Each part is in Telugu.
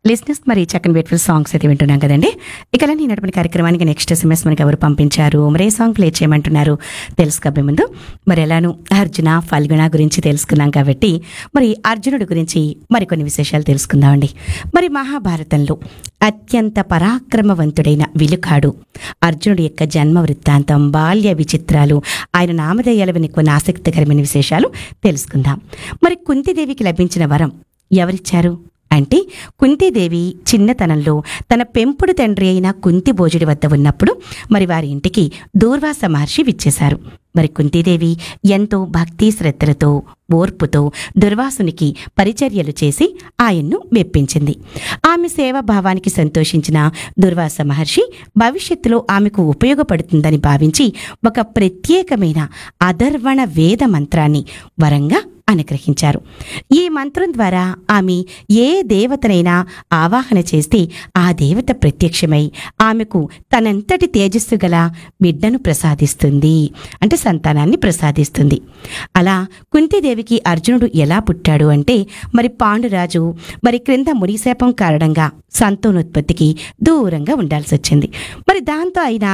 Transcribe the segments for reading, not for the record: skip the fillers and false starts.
లిస్నెస్ మరి చక్కని బ్యూటిఫుల్ సాంగ్స్ అయితే వింటున్నాం కదండి. ఇక నడపని కార్యక్రమానికి నెక్స్ట్ SMS మనకి ఎవరు పంపించారు, మరి ఏ సాంగ్ ప్లే చేయమంటున్నారు తెలుసుకోబోయే ముందు మరి ఎలాను అర్జున ఫల్గుణ గురించి తెలుసుకున్నాం కాబట్టి మరి అర్జునుడి గురించి మరికొన్ని విశేషాలు తెలుసుకుందామండి. మరి మహాభారతంలో అత్యంత పరాక్రమవంతుడైన విలుకాడు అర్జునుడి యొక్క జన్మ వృత్తాంతం, బాల్య విచిత్రాలు, ఆయన నామధేయాల వెనుక కొన్ని ఆసక్తికరమైన విశేషాలు తెలుసుకుందాం. మరి కుంతిదేవికి లభించిన వరం ఎవరిచ్చారు అంటే, కుంతీదేవి చిన్నతనంలో తన పెంపుడు తండ్రి అయిన కుంతిభోజుడి వద్ద ఉన్నప్పుడు మరి వారి ఇంటికి దూర్వాస మహర్షి విచ్చేశారు. మరి కుంతీదేవి ఎంతో భక్తి శ్రద్ధలతో ఓర్పుతో దుర్వాసునికి పరిచర్యలు చేసి ఆయన్ను మెప్పించింది. ఆమె సేవాభావానికి సంతోషించిన దుర్వాస మహర్షి భవిష్యత్తులో ఆమెకు ఉపయోగపడుతుందని భావించి ఒక ప్రత్యేకమైన అధర్వణ వేద మంత్రాన్ని వరంగా అనుగ్రహించారు. ఈ మంత్రం ద్వారా ఆమె ఏ దేవతనైనా ఆవాహన చేస్తే ఆ దేవత ప్రత్యక్షమై ఆమెకు తనంతటి తేజస్సు గల బిడ్డను ప్రసాదిస్తుంది, అంటే సంతానాన్ని ప్రసాదిస్తుంది. అలా కుంతిదేవికి అర్జునుడు ఎలా పుట్టాడు అంటే, మరి పాండురాజు మరి క్రింద మునిశాపం కారణంగా సంతానోత్పత్తికి దూరంగా ఉండాల్సి వచ్చింది. మరి దాంతో అయినా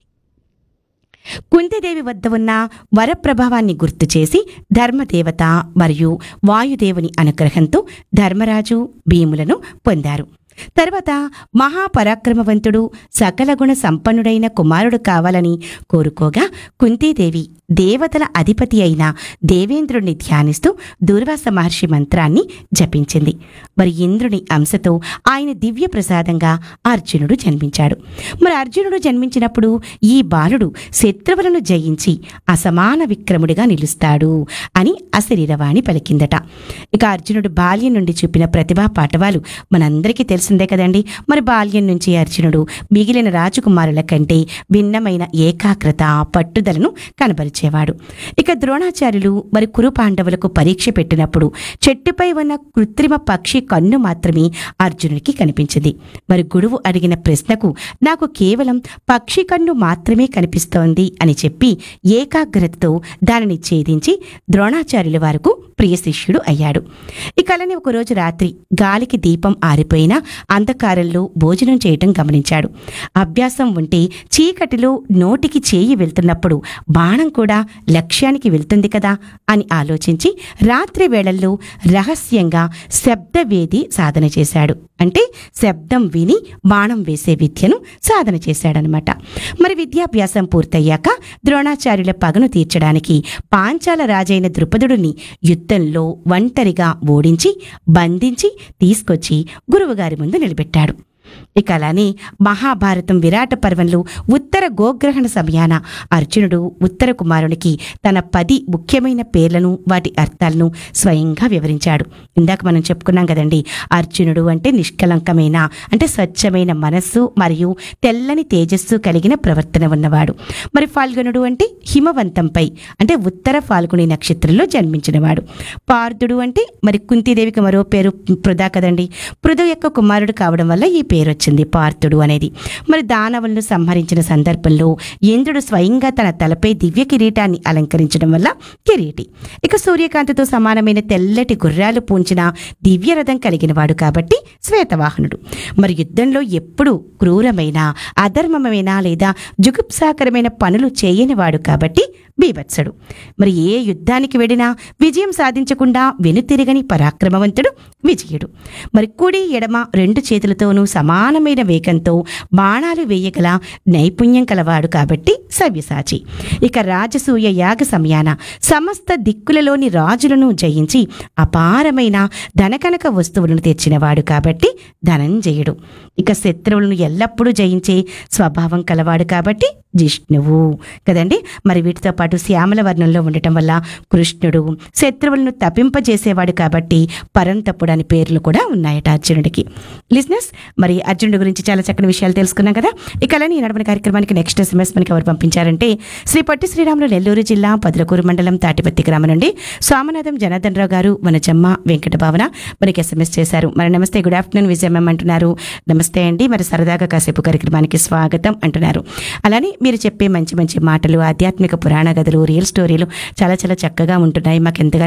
కుంతిదేవి వద్ద ఉన్న వరప్రభావాన్ని గుర్తు చేసి ధర్మదేవత మరియు వాయుదేవుని అనుగ్రహంతో ధర్మరాజు భీములను పొందారు. తర్వాత మహాపరాక్రమవంతుడు సకల గుణ సంపన్నుడైన కుమారుడు కావాలని కోరుకోగా కుంతీదేవి దేవతల అధిపతి అయిన దేవేంద్రుణ్ణి ధ్యానిస్తూ దూర్వాస మహర్షి మంత్రాన్ని జపించింది. మరి ఇంద్రుని అంశతో ఆయన దివ్య ప్రసాదంగా అర్జునుడు జన్మించాడు. మరి అర్జునుడు జన్మించినప్పుడు ఈ బాలుడు శత్రువులను జయించి అసమాన విక్రముడిగా నిలుస్తాడు అని అశరీరవాణి పలికిందట. ఇక అర్జునుడు బాల్యం నుండి చూపిన ప్రతిభా పాఠవాలు మనందరికీ తెలిసిందే కదండి. మరి బాల్యం నుంచి అర్జునుడు మిగిలిన రాజకుమారుల కంటే భిన్నమైన ఏకాగ్రత, పట్టుదలను కనబరిచేవాడు. ఇక ద్రోణాచార్యులు మరి కురు పాండవులకు పరీక్ష పెట్టినప్పుడు చెట్టుపై ఉన్న కృత్రిమ పక్షి కన్ను మాత్రమే అర్జునుడికి కనిపించింది. మరి గురువు అడిగిన ప్రశ్నకు నాకు కేవలం పక్షి కన్ను మాత్రమే కనిపిస్తోంది అని చెప్పి ఏకాగ్రతతో దానిని ఛేదించి ద్రోణాచార్యుల వారికి ప్రియ శిష్యుడు అయ్యాడు. ఇక అలానే ఒకరోజు రాత్రి గాలికి దీపం ఆరిపోయినా అంధకారంలో భోజనం చేయటం గమనించాడు. అభ్యాసం ఉంటే చీకటిలో నోటికి చేయి వెళ్తున్నప్పుడు బాణం కూడా లక్ష్యానికి వెళ్తుంది కదా అని ఆలోచించి రాత్రి వేళల్లో రహస్యంగా శబ్దవేది సాధన చేశాడు. అంటే శబ్దం విని బాణం వేసే విద్యను సాధన చేశాడనమాట. మరి విద్యాభ్యాసం పూర్తయ్యాక ద్రోణాచార్యుల పగను తీర్చడానికి పాంచాల రాజైన ద్రుపదుడిని యుద్ధంలో ఒంటరిగా ఓడించి బంధించి తీసుకొచ్చి గురువుగారి ముందు నిలబెట్టాడు. ఇక అలానే మహాభారతం విరాట పర్వంలో ఉత్తర గోగ్రహణ సమయాన అర్జునుడు ఉత్తర కుమారునికి తన 10 ముఖ్యమైన పేర్లను, వాటి అర్థాలను స్వయంగా వివరించాడు. ఇందాక మనం చెప్పుకున్నాం కదండి, అర్జునుడు అంటే నిష్కలంకమైన, అంటే స్వచ్ఛమైన మనస్సు మరియు తెల్లని తేజస్సు కలిగిన ప్రవర్తన ఉన్నవాడు. మరి ఫాల్గుణుడు అంటే హిమవంతంపై, అంటే ఉత్తర ఫాల్గుని నక్షత్రంలో జన్మించినవాడు. పార్థుడు అంటే మరి కుంతీదేవికి మరో పేరు పృథ కదండి. పృథు యొక్క కుమారుడు కావడం వల్ల ఈ పేరు వచ్చింది పార్థుడు అనేది. మరి దానవులను సంహరించిన సందర్భంలో ఇంద్రుడు స్వయంగా తన తలపై దివ్య కిరీటాన్ని అలంకరించడం వల్ల కిరీటి. ఇక సూర్యకాంతితో సమానమైన తెల్లటి గుర్రాలు పూంచిన దివ్య రథం కలిగిన వాడు కాబట్టి శ్వేతవాహనుడు. మరి యుద్ధంలో ఎప్పుడు క్రూరమైన, అధర్మమైన లేదా జుగుప్సాకరమైన పనులు చేయనివాడు కాబట్టి బీభత్సడు. మరి ఏ యుద్ధానికి వెళ్ళినా విజయం సాధించకుండా వెనుతిరగని పరాక్రమవంతుడు విజయుడు. మరి కుడి ఎడమ 2 చేతులతోనూ సమానమైన వేగంతో బాణాలు వేయగల నైపుణ్యం కలవాడు కాబట్టి సవ్యసాచి. ఇక రాజసూయ యాగ సమయాన సమస్త దిక్కులలోని రాజులను జయించి అపారమైన ధనకనక వస్తువులను తెచ్చినవాడు కాబట్టి ధనంజయుడు. ఇక శత్రువులను ఎల్లప్పుడూ జయించే స్వభావం కలవాడు కాబట్టి జిష్ణువు కదండి. మరి వీటితో పాటు శ్యామల వర్ణంలో ఉండటం వల్ల కృష్ణుడు, శత్రువులను తప్పింపజేసేవాడు కాబట్టి పరంతపుడు అని పేర్లు కూడా ఉన్నాయట అర్జునుడికి. లిజినెస్, మరి అర్జునుడి గురించి చాలా చక్కని విషయాలు తెలుసుకున్నాం కదా. ఇక అలానే ఈ నడపని కార్యక్రమానికి నెక్స్ట్ SMS మనకి ఎవరు పంపించారంటే, శ్రీ పొట్టి శ్రీరాములు నెల్లూరు జిల్లా పదులకూరు మండలం తాటిపత్తి గ్రామం నుండి సోమనాథం జనార్దన్ రావు గారు, వనజమ్మ, వెంకట భావన మనకి SMS చేశారు. మరి నమస్తే, గుడ్ ఆఫ్టర్నూన్ విజయమ్మ అంటున్నారు. నమస్తే అండి, మరి సరదాగా కాసేపు కార్యక్రమానికి స్వాగతం అంటున్నారు. అలానే మీరు చెప్పే మంచి మంచి మాటలు, ఆధ్యాత్మిక పురాణ కథలు, రియల్ స్టోరీలు చాలా చాలా చక్కగా ఉంటున్నాయి, మాకు ఎంతగా